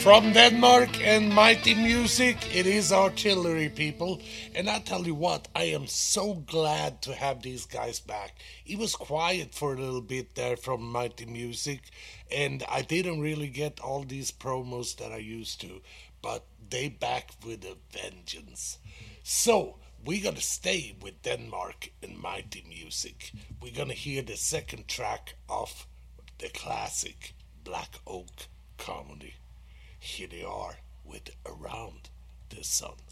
From Denmark and Mighty Music, it is Artillery, people. And I tell you what, I am so glad to have these guys back. It was quiet for a little bit there from Mighty Music, and I didn't really get all these promos that I used to, but they back with a vengeance. So, we're gonna stay with Denmark and Mighty Music. We're gonna hear the second track of the classic Black Oak comedy. Here they are with Around the Sun.